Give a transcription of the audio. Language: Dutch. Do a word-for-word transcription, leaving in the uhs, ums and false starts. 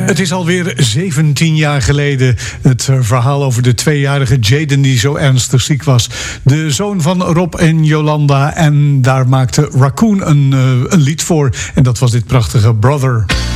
Het is alweer zeventien jaar geleden. Het verhaal over de tweejarige Jaden die zo ernstig ziek was. De zoon van Rob en Jolanda. En daar maakte Raccoon een, uh, een lied voor. En dat was dit prachtige Brother.